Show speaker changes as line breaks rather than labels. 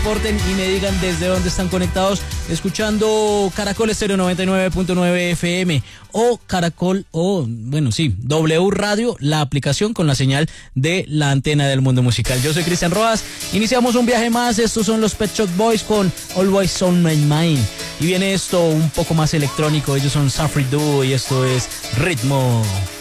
Porten y me digan desde dónde están conectados escuchando Caracol Estéreo 99.9 FM o Caracol W Radio, la aplicación con la señal de la antena del mundo musical. Yo soy Cristian Rojas, iniciamos un viaje más. Estos son los Pet Shop Boys con Always on My Mind y viene esto un poco más electrónico. Ellos son Safri Duo y esto es Ritmo.